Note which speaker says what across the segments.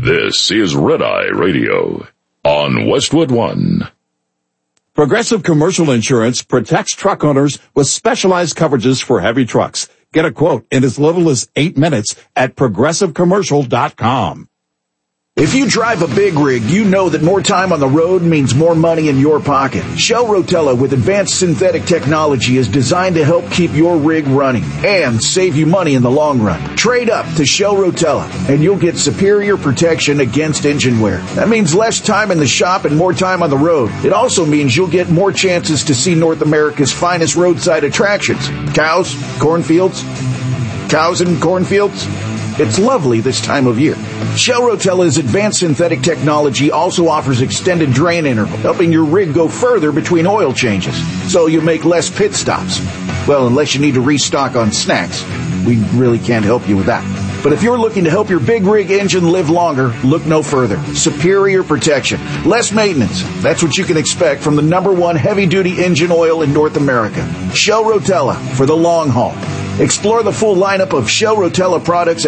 Speaker 1: This is Red Eye Radio on Westwood One.
Speaker 2: Progressive Commercial Insurance protects truck owners with specialized coverages for heavy trucks. Get a quote in as little as 8 minutes at progressivecommercial.com.
Speaker 3: If you drive a big rig, you know that more time on the road means more money in your pocket. Shell Rotella with advanced synthetic technology is designed to help keep your rig running and save you money in the long run. Trade up to Shell Rotella and you'll get superior protection against engine wear. That means less time in the shop and more time on the road. It also means you'll get more chances to see North America's finest roadside attractions. Cows and cornfields. It's lovely this time of year. Shell Rotella's advanced synthetic technology also offers extended drain interval, helping your rig go further between oil changes, so you make less pit stops. Well, unless you need to restock on snacks. We really can't help you with that. But if you're looking to help your big rig engine live longer, look no further. Superior protection, less maintenance. That's what you can expect from the #1 heavy-duty engine oil in North America. Shell Rotella for the long haul. Explore the full lineup of Shell Rotella products at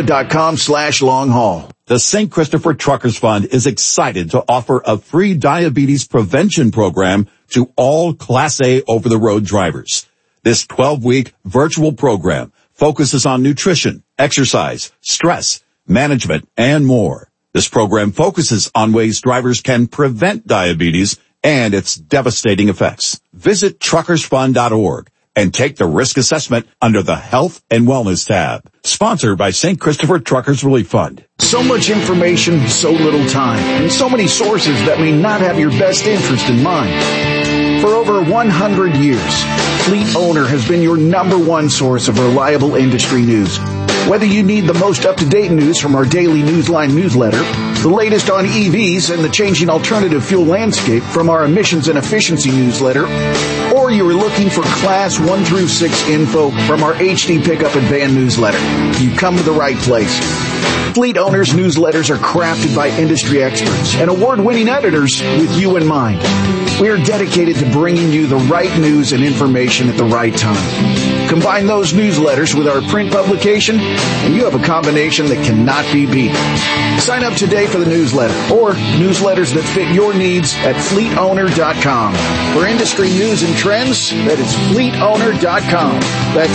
Speaker 3: rotella.com/long-haul.
Speaker 2: The St. Christopher Truckers Fund is excited to offer a free diabetes prevention program to all Class A over-the-road drivers. This 12-week virtual program focuses on nutrition, exercise, stress, management, and more. This program focuses on ways drivers can prevent diabetes and its devastating effects. Visit truckersfund.org and take the risk assessment under the Health and Wellness tab. Sponsored by St. Christopher Truckers Relief Fund.
Speaker 3: So much information, so little time, and so many sources that may not have your best interest in mind. For over 100 years, Fleet Owner has been your #1 source of reliable industry news. Whether you need the most up-to-date news from our daily Newsline newsletter, the latest on EVs and the changing alternative fuel landscape from our emissions and efficiency newsletter, or you are looking for Class 1 through 6 info from our HD Pickup and Van newsletter, you come to the right place. Fleet Owners newsletters are crafted by industry experts and award-winning editors with you in mind. We are dedicated to bringing you the right news and information at the right time. Combine those newsletters with our print publication, and you have a combination that cannot be beat. Sign up today for the newsletter or newsletters that fit your needs at fleetowner.com. For industry news and trends, that is fleetowner.com. That's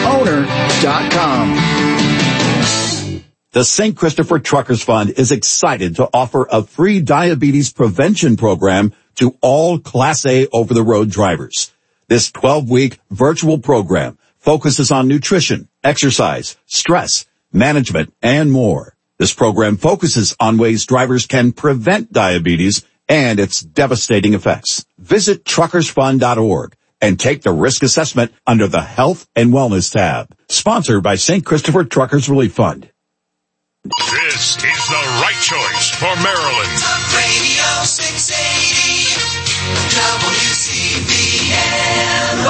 Speaker 3: fleetowner.com.
Speaker 2: The St. Christopher Truckers Fund is excited to offer a free diabetes prevention program to all Class A over-the-road drivers. This 12-week virtual program focuses on nutrition, exercise, stress, management, and more. This program focuses on ways drivers can prevent diabetes and its devastating effects. Visit truckersfund.org and take the risk assessment under the Health and Wellness tab. Sponsored by St. Christopher Truckers Relief Fund.
Speaker 1: This is the right choice for Maryland.
Speaker 4: Talk Radio 680 WCBN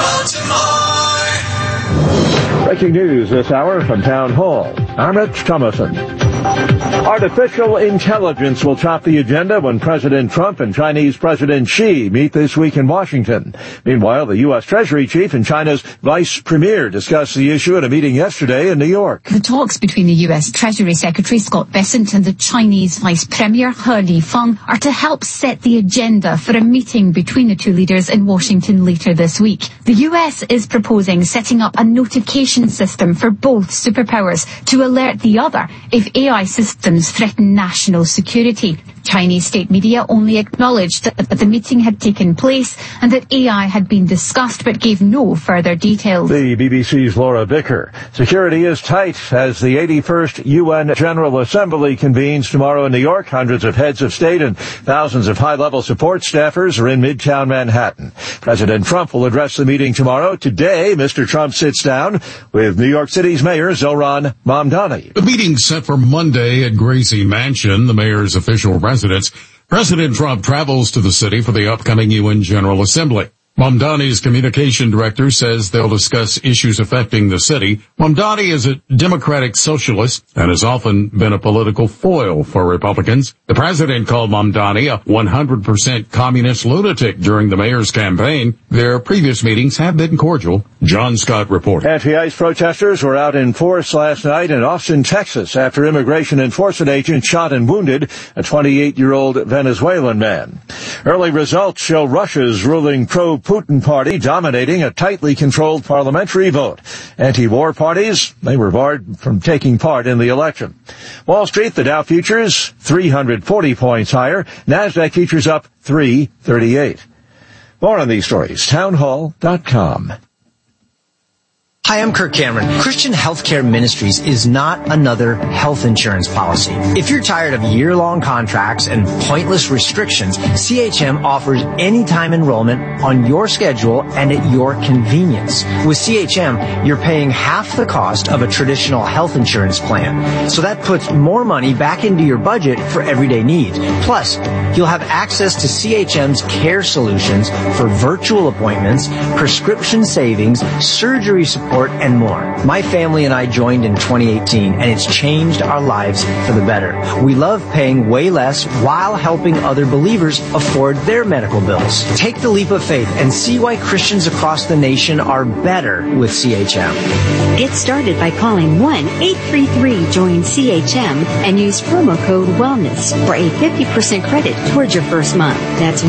Speaker 4: Baltimore.
Speaker 5: Breaking news this hour from Town Hall. I'm Rich Thomason. Artificial intelligence will top the agenda when President Trump and Chinese President Xi meet this week in Washington. Meanwhile, the U.S. Treasury Chief and China's Vice Premier discussed the issue at a meeting yesterday in New York.
Speaker 6: The talks between the U.S. Treasury Secretary Scott Bessent and the Chinese Vice Premier He Lifeng are to help set the agenda for a meeting between the two leaders in Washington later this week. The U.S. is proposing setting up a notification system for both superpowers to alert the other if AI systems threaten national security. Chinese state media only acknowledged that the meeting had taken place and that AI had been discussed but gave no further details.
Speaker 5: The BBC's Laura Bicker. Security is tight as the 81st UN General Assembly convenes tomorrow in New York. Hundreds of heads of state and thousands of high-level support staffers are in Midtown Manhattan. President Trump will address the meeting tomorrow. Today, Mr. Trump sits down with New York City's Mayor Zohran Mamdani.
Speaker 7: The meeting's set for Monday at Gracie Mansion, the mayor's official residence. President Trump travels to the city for the upcoming UN General Assembly. Mamdani's communication director says they'll discuss issues affecting the city. Mamdani is a Democratic socialist and has often been a political foil for Republicans. The president called Mamdani a 100% communist lunatic during the mayor's campaign. Their previous meetings have been cordial. John Scott reported.
Speaker 5: Anti-ICE protesters were out in force last night in Austin, Texas, after immigration enforcement agents shot and wounded a 28-year-old Venezuelan man. Early results show Russia's ruling pro-Putin party dominating a tightly controlled parliamentary vote. Anti-war parties, they were barred from taking part in the election. Wall Street, the Dow futures 340 points higher. NASDAQ futures up 338. More on these stories, townhall.com.
Speaker 8: Hi, I'm Kirk Cameron. Christian Healthcare Ministries is not another health insurance policy. If you're tired of year-long contracts and pointless restrictions, CHM offers anytime enrollment on your schedule and at your convenience. With CHM, you're paying half the cost of a traditional health insurance plan. So that puts more money back into your budget for everyday needs. Plus, you'll have access to CHM's care solutions for virtual appointments, prescription savings, surgery support, and more. My family and I joined in 2018, and it's changed our lives for the better. We love paying way less while helping other believers afford their medical bills. Take the leap of faith and see why Christians across the nation are better with CHM.
Speaker 9: Get started by calling 1-833-JOIN-CHM and use promo code WELLNESS for a 50% credit towards your first month. That's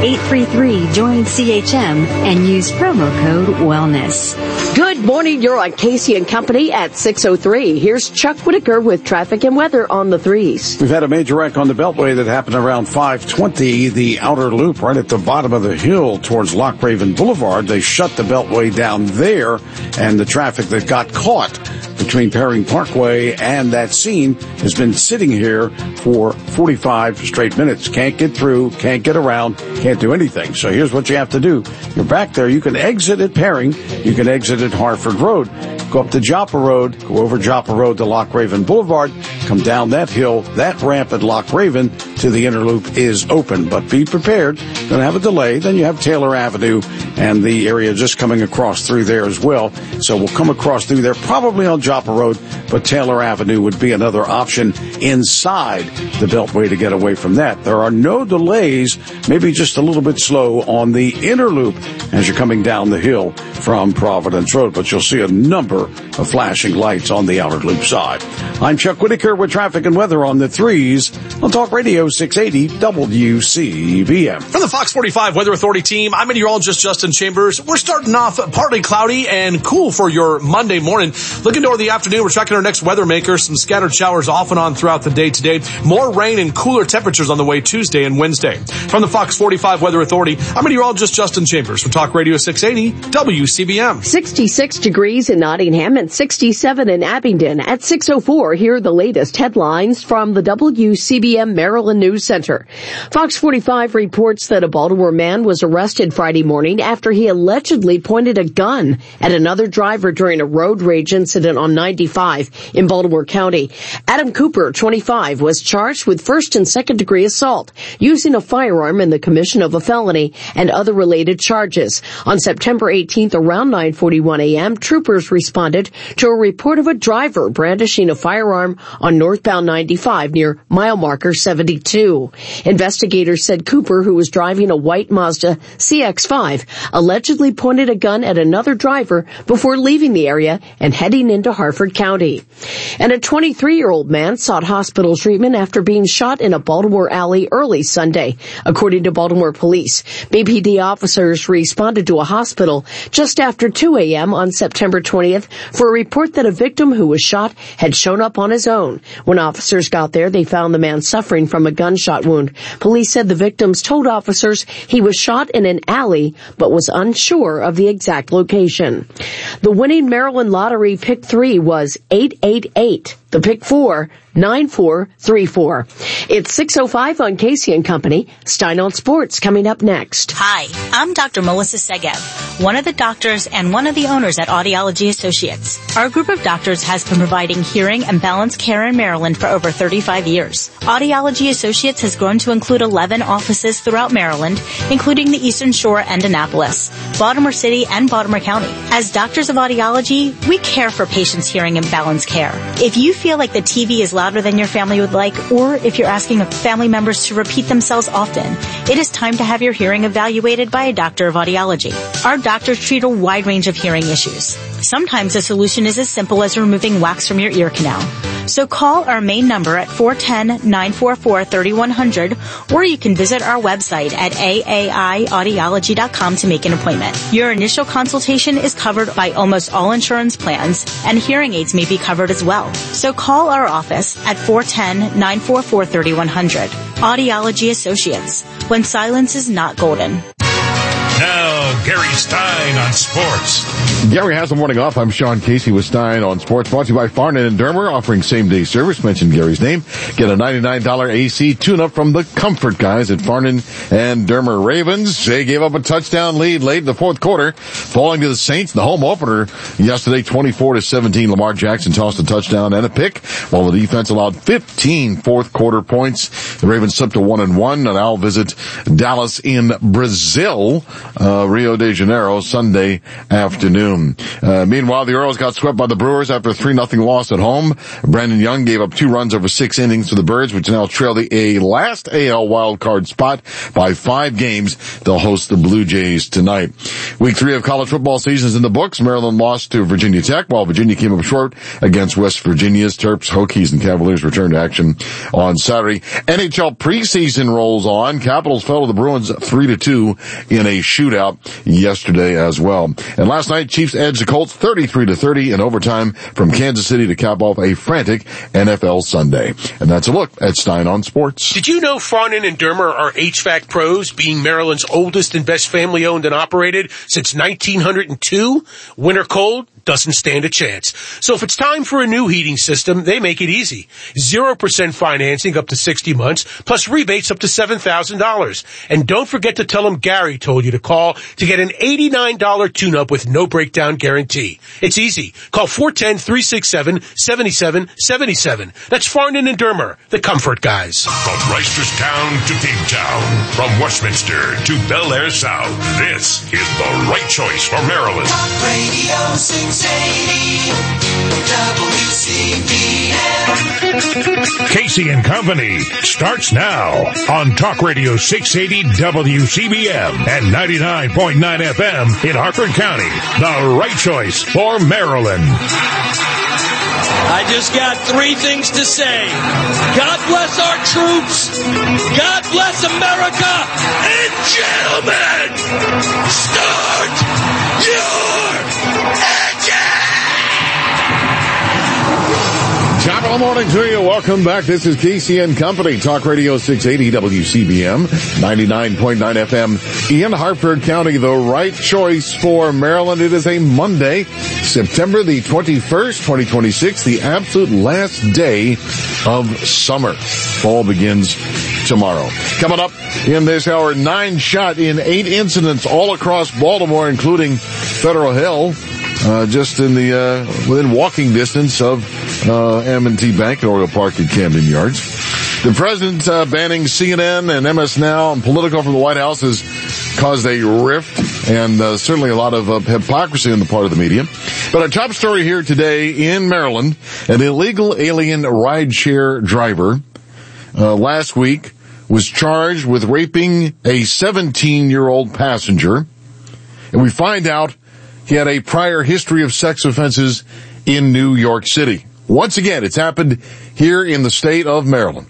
Speaker 9: 1-833-JOIN-CHM and use promo code WELLNESS.
Speaker 10: Good morning, you're on Casey and Company at 6:03. Here's Chuck Whitaker with traffic and weather on the 3s.
Speaker 11: We've had a major wreck on the Beltway that happened around 5:20, the outer loop right at the bottom of the hill towards Loch Raven Boulevard. They shut the Beltway down there, and the traffic that got caught between Perring Parkway and that scene has been sitting here for 45 straight minutes. Can't get through, can't get around, can't do anything. So here's what you have to do. You're back there. You can exit at Perring. You can exit at Hartford Road. Go up to Joppa Road, go over Joppa Road to Loch Raven Boulevard, come down that hill. That ramp at Loch Raven to the inner loop is open, but be prepared. Going to have a delay. Then you have Taylor Avenue and the area just coming across through there as well. So we'll come across through there probably on Joppa Road, but Taylor Avenue would be another option inside the Beltway to get away from that. There are no delays, maybe just a little bit slow on the inner loop as you're coming down the hill from Providence Road, but you'll see a number of flashing lights on the outer loop side. I'm Chuck Whitaker with traffic and weather on the 3s on Talk Radio 680 WCBM.
Speaker 12: From the Fox 45 Weather Authority team, I'm meteorologist Justin Chambers. We're starting off partly cloudy and cool for your Monday morning. Looking toward the afternoon, we're tracking our next weather maker. Some scattered showers off and on throughout the day today. More rain and cooler temperatures on the way Tuesday and Wednesday. From the Fox 45 Weather Authority, I'm meteorologist Justin Chambers from Talk Radio 680 WCBM.
Speaker 10: 66 degrees in Nottingham and 67 in Abingdon. At 6:04, here are the latest headlines from the WCBM Maryland News Center. Fox 45 reports that a Baltimore man was arrested Friday morning after he allegedly pointed a gun at another driver during a road rage incident on 95 in Baltimore County. Adam Cooper, 25, was charged with first and second degree assault, using a firearm in the commission of a felony, and other related charges. On September 18th, around 9:41 a.m., troopers responded to a report of a driver brandishing a firearm on northbound 95 near mile marker 72. Investigators said Cooper, who was driving a white Mazda CX-5, allegedly pointed a gun at another driver before leaving the area and heading into Harford County. And a 23-year-old man sought hospital treatment after being shot in a Baltimore alley early Sunday, according to Baltimore police. BPD officers responded to a hospital just after 2 a.m. on September 20th for a report that a victim who was shot had shown up on his own. When officers got there, they found the man suffering from a gunshot wound. Police said the victims told officers he was shot in an alley, but was unsure of the exact location. The winning Maryland Lottery Pick 3 was 888. The Pick 4, 9434. It's 6:05 on Casey and Company. Stein on Sports coming up next.
Speaker 13: Hi, I'm Dr. Melissa Segev, one of the doctors and one of the owners at Audiology Associates. Our group of doctors has been providing hearing and balance care in Maryland for over 35 years. Audiology Associates has grown to include 11 offices throughout Maryland, including the Eastern Shore and Annapolis, Baltimore City, and Baltimore County. As doctors of audiology, we care for patients' hearing and balance care. If you feel like the TV is louder than your family would like, or if you're asking family members to repeat themselves often, it is time to have your hearing evaluated by a doctor of audiology. Our doctors treat a wide range of hearing issues. Sometimes the solution is as simple as removing wax from your ear canal. So call our main number at 410-944-3100, or you can visit our website at aaiaudiology.com to make an appointment. Your initial consultation is covered by almost all insurance plans, and hearing aids may be covered as well. So call our office at 410-944-3100. Audiology Associates, when silence is not golden.
Speaker 14: Now, Gary Stein on sports.
Speaker 15: Gary has the morning off. I'm Sean Casey with Stein on Sports, brought to you by Farnan and Dermer, offering same-day service. Mention Gary's name. Get a $99 AC tune-up from the Comfort guys at Farnan and Dermer. Ravens, they gave up a touchdown lead late in the fourth quarter, falling to the Saints. The home opener yesterday, 24-17. Lamar Jackson tossed a touchdown and a pick, while the defense allowed 15 fourth-quarter points. The Ravens slipped to 1-1, and I'll visit Dallas in Brazil, Rio de Janeiro, Sunday afternoon. Meanwhile, the Orioles got swept by the Brewers after a 3-0 loss at home. Brandon Young gave up 2 runs over 6 innings to the Birds, which now trail the last AL wildcard spot by 5 games. They'll host the Blue Jays tonight. Week 3 of college football season's in the books. Maryland lost to Virginia Tech, while Virginia came up short against West Virginia's. Terps, Hokies, and Cavaliers return to action on Saturday. NHL preseason rolls on. Capitals fell to the Bruins 3-2 in a shootout yesterday as well. And last night, Chiefs edged the Colts 33-30 in overtime from Kansas City to cap off a frantic NFL Sunday. And that's a look at Stein on Sports.
Speaker 14: Did you know Farnan and Dermer are HVAC pros, being Maryland's oldest and best family-owned and operated since 1902? Winter cold? Doesn't stand a chance. So if it's time for a new heating system, they make it easy. 0% financing up to 60 months, plus rebates up to $7,000. And don't forget to tell them Gary told you to call to get an $89 tune-up with no breakdown guarantee. It's easy. Call 410-367-7777. That's Farnan and Dermer, the Comfort guys.
Speaker 1: From Reisterstown to Pigtown, from Westminster to Bel Air South, this is the right choice for Maryland.
Speaker 4: Talk Radio 680 WCBM.
Speaker 1: Casey and Company starts now on Talk Radio 680 WCBM and 99.9 FM in Harford County. The right choice for Maryland.
Speaker 16: I just got 3 things to say. God bless our troops. God bless America. And gentlemen, start your engine.
Speaker 15: Top of the morning to you. Welcome back. This is Casey and Company. Talk Radio 680 WCBM, 99.9 FM in Harford County. The right choice for Maryland. It is a Monday, September the 21st, 2026, the absolute last day of summer. Fall begins tomorrow. Coming up in this hour, 9 shot in 8 incidents all across Baltimore, including Federal Hill. Just in the, within walking distance of, M&T Bank and Oriole Park at Camden Yards. The president, banning CNN and MS Now and Politico from the White House has caused a rift and, certainly a lot of, hypocrisy on the part of the media. But our top story here today in Maryland, an illegal alien rideshare driver, last week was charged with raping a 17-year-old passenger. And we find out he had a prior history of sex offenses in New York City. Once again, it's happened here in the state of Maryland.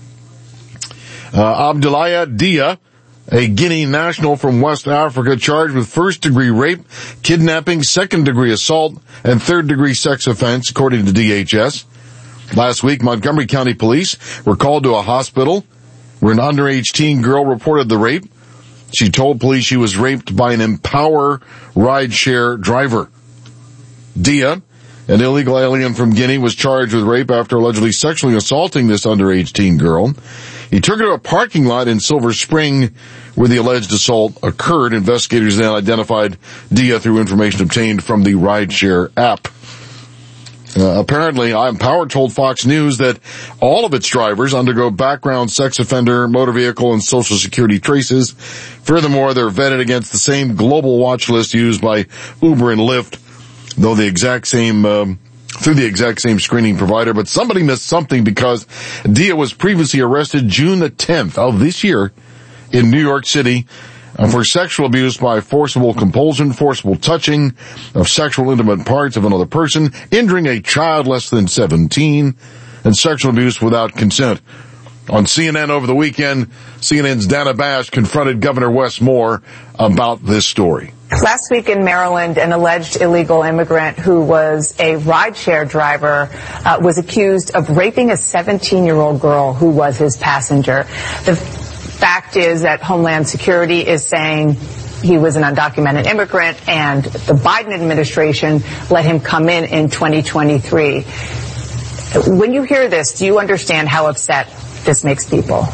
Speaker 15: Abdullah Dia, a Guinea national from West Africa, charged with first-degree rape, kidnapping, second-degree assault, and third-degree sex offense, according to DHS. Last week, Montgomery County Police were called to a hospital where an underage teen girl reported the rape. She told police she was raped by an Empower rideshare driver. Dia An illegal alien from Guinea was charged with rape after allegedly sexually assaulting this underage teen girl. He took her to a parking lot in Silver Spring where the alleged assault occurred. Investigators then identified Dia through information obtained from the rideshare app. Apparently, iEmpower told Fox News that all of its drivers undergo background sex offender, motor vehicle, and Social Security traces. Furthermore, they're vetted against the same global watch list used by Uber and Lyft, though the exact same through the exact same screening provider. But somebody missed something because Dia was previously arrested June the 10th of this year in New York City for sexual abuse by forcible compulsion, forcible touching of sexual intimate parts of another person, injuring a child less than 17, and sexual abuse without consent. On CNN over the weekend, CNN's Dana Bash confronted Governor Wes Moore about this story.
Speaker 17: Last week in Maryland, an alleged illegal immigrant who was a rideshare driver was accused of raping a 17-year-old girl who was his passenger. The fact is that Homeland Security is saying he was an undocumented immigrant, and the Biden administration let him come in 2023. When you hear this, do you understand how upset this makes people?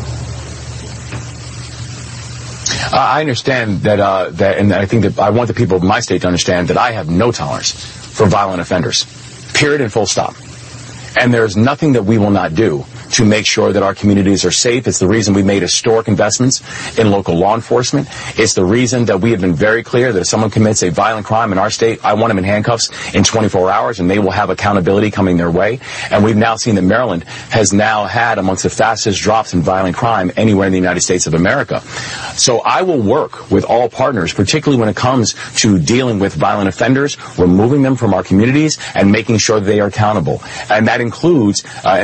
Speaker 18: I understand that, and I think that I want the people of my state to understand that I have no tolerance for violent offenders. Period and full stop. And there's nothing that we will not do to make sure that our communities are safe. It's the reason we made historic investments in local law enforcement. It's the reason that we have been very clear that if someone commits a violent crime in our state, I want them in handcuffs in 24 hours, and they will have accountability coming their way. And we've now seen that Maryland has now had amongst the fastest drops in violent crime anywhere in the United States of America. So I will work with all partners, particularly when it comes to dealing with violent offenders, removing them from our communities, and making sure that they are accountable. And that includes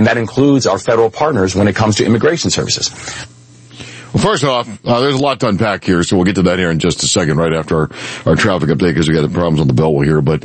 Speaker 18: our federal partners when it comes to immigration services.
Speaker 15: Well, first off, there's a lot to unpack here, so we'll get to that here in just a second, right after our traffic update, because we got the problems on the Beltway here. But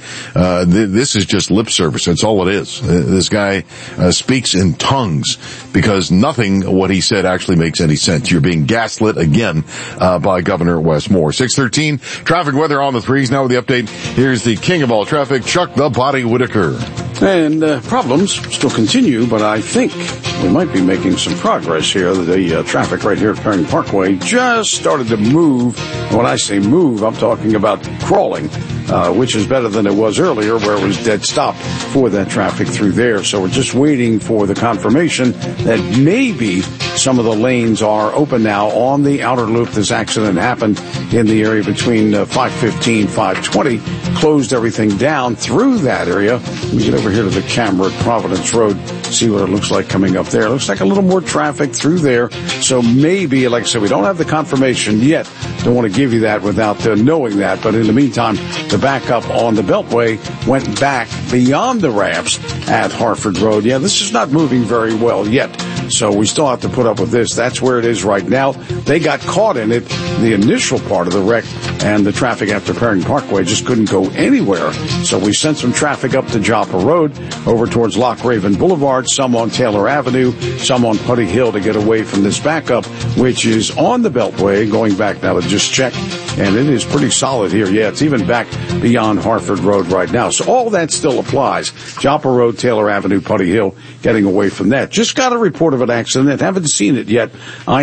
Speaker 15: this is just lip service. That's all it is. This guy speaks in tongues because nothing what he said actually makes any sense. You're being gaslit again by Governor Wes Moore. 6:13, traffic weather on the threes. Now with the update, here's the king of all traffic, Chuck the Body Whitaker.
Speaker 11: And problems still continue, but I think we might be making some progress here. The traffic right here at Perry Parkway just started to move. And when I say move, I'm talking about crawling, which is better than it was earlier where it was dead stop for that traffic through there. So we're just waiting for the confirmation that maybe some of the lanes are open now on the outer loop. This accident happened in the area between 515, 520, closed everything down through that area. We get over here to the camera at Providence Road, see what it looks like coming up there. It looks like a little more traffic through there. So maybe, like I said, we don't have the confirmation yet. Don't want to give you that without knowing that. But in the meantime, the backup on the Beltway went back beyond the ramps at Harford Road. Yeah, this is not moving very well yet. So we still have to put up with this. That's where it is right now. They got caught in it, the initial part of the wreck, and the traffic after Perry Parkway just couldn't go anywhere. So we sent some traffic up to Joppa Road, over towards Loch Raven Boulevard, some on Taylor Avenue, some on Putty Hill to get away from this backup, which is on the Beltway, going back now to just check. And it is pretty solid here. Yeah, it's even back beyond Harford Road right now. So all that still applies. Joppa Road, Taylor Avenue, Putty Hill, getting away from that. Just got a report of an accident. Haven't seen it yet.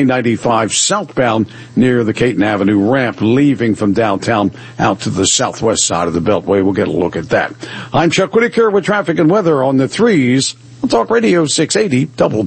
Speaker 11: I-95 southbound near the Caton Avenue ramp, leaving from downtown out to the southwest side of the Beltway. We'll get a look at that. I'm Chuck Whitaker with traffic and weather on the threes. on Talk Radio 680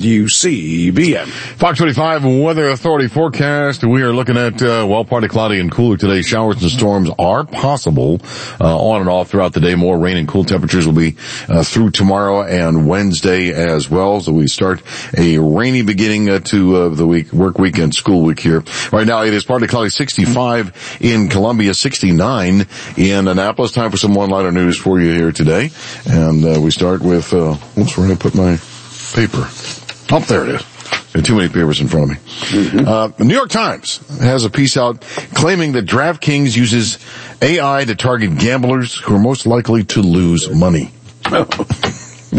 Speaker 11: WCBM.
Speaker 15: Fox 25 Weather Authority forecast. We are looking at, partly cloudy and cooler today. Showers and storms are possible, on and off throughout the day. More rain and cool temperatures will be, through tomorrow and Wednesday as well. So we start a rainy beginning, to, the week, work weekend, school week here. Right now it is partly cloudy, 65 in Columbia, 69 in Annapolis. Time for some one-liner news for you here today. And, we start with, oops, where did I put my paper? Oh, there it is. There are too many papers in front of me. Mm-hmm. The New York Times has a piece out claiming that DraftKings uses AI to target gamblers who are most likely to lose money.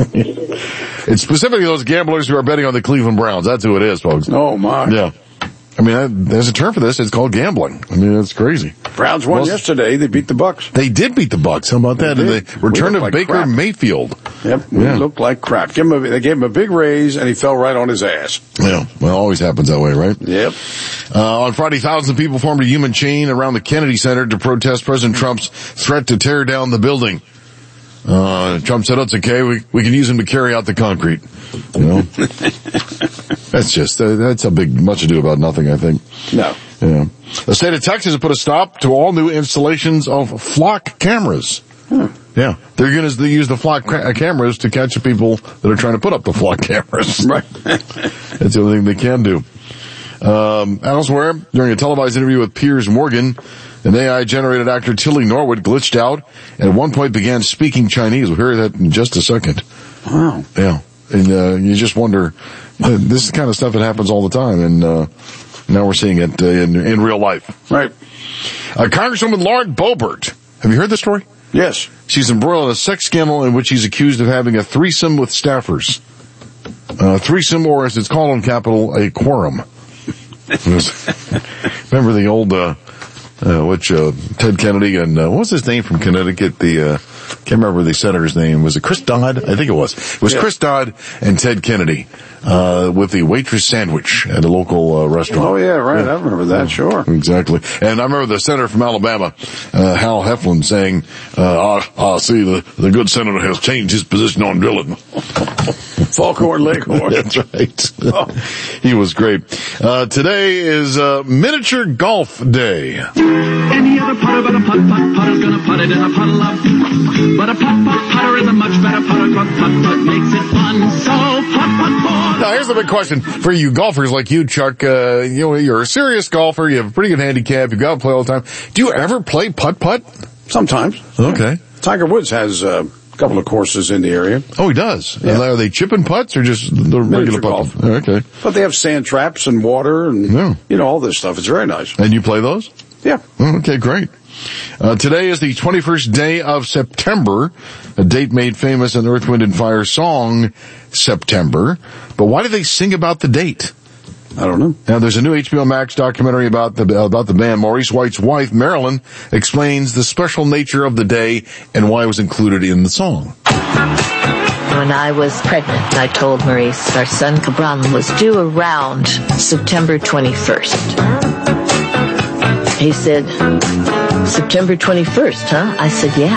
Speaker 15: It's specifically those gamblers who are betting on the Cleveland Browns. That's who it is, folks.
Speaker 11: Oh, my.
Speaker 15: Yeah. I mean, there's a term for this. It's called gambling. I mean, that's crazy.
Speaker 11: Browns won yesterday. They beat the Bucks.
Speaker 15: They did beat the Bucks. How about that? And the return of Baker Mayfield.
Speaker 11: Yep, we looked like crap. They gave him a big raise, and he fell right on his ass.
Speaker 15: Yeah, well, it always happens that way, right?
Speaker 11: Yep.
Speaker 15: On Friday, thousands of people formed a human chain around the Kennedy Center to protest President Trump's threat to tear down the building. Trump said, it's okay, we can use him to carry out the concrete. You know? That's a big, much ado about nothing, I think.
Speaker 11: No.
Speaker 15: Yeah. The state of Texas has put a stop to all new installations of flock cameras. Yeah. They're going to use the flock cameras to catch the people that are trying to put up the flock cameras.
Speaker 11: Right.
Speaker 15: That's the only thing they can do. Elsewhere, during a televised interview with Piers Morgan, an AI-generated actor, Tilly Norwood, glitched out and at one point began speaking Chinese. We'll hear that in just a second.
Speaker 11: Wow.
Speaker 15: Yeah. And you just wonder, this is the kind of stuff that happens all the time, and now we're seeing it in real life.
Speaker 11: Right.
Speaker 15: Congresswoman Lauren Boebert. Have you heard this story?
Speaker 11: Yes.
Speaker 15: She's embroiled in a sex scandal in which she's accused of having a threesome with staffers. Threesome, or as it's called on Capitol, a quorum. Remember the old, Ted Kennedy and, what was his name from Connecticut? Can't remember the senator's name. Was it Chris Dodd? I think it was. It was Chris Dodd and Ted Kennedy, with the waitress sandwich at a local, restaurant.
Speaker 11: Oh yeah, right. Yeah. I remember that, sure.
Speaker 15: Exactly. And I remember the senator from Alabama, Hal Heflin, saying, see, the good senator has changed his position on drilling.
Speaker 11: Foghorn Leghorn.
Speaker 15: That's right. Oh. He was great. Today is, miniature golf day.
Speaker 19: Any other putter but a putt-putt putter's gonna put it in a puddle up. But a putt-putt putter is a much better putter, 'cause putt-putt makes it fun. So putt-putt ball.
Speaker 15: Now here's the big question for you golfers like you, Chuck. You're a serious golfer. You have a pretty good handicap. You've got to play all the time. Do you ever play putt-putt?
Speaker 11: Sometimes.
Speaker 15: Okay.
Speaker 11: Tiger Woods has a couple of courses in the area.
Speaker 15: Oh, he does?
Speaker 11: Yeah.
Speaker 15: Are they chipping putts or just the regular
Speaker 11: golf?
Speaker 15: Oh, okay.
Speaker 11: But they have sand traps and water and, all this stuff. It's very nice.
Speaker 15: And you play those?
Speaker 11: Yeah.
Speaker 15: Oh, okay, great. Today is the 21st day of September, a date made famous in Earth, Wind, and Fire song, September. But why do they sing about the date?
Speaker 11: I don't know.
Speaker 15: Now, there's a new HBO Max documentary about the band. Maurice White's wife, Marilyn, explains the special nature of the day and why it was included in the song.
Speaker 20: When I was pregnant, I told Maurice our son Cabran was due around September 21st. He said, September 21st, huh? I said, yeah.